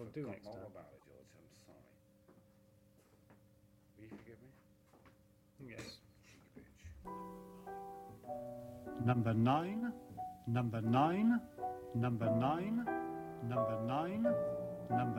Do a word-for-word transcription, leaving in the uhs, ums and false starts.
what to do Can't next more time. about it, George. I'm sorry. Will you forgive me? Yes. Cheeky bitch. Number nine, number nine, number nine, number nine, number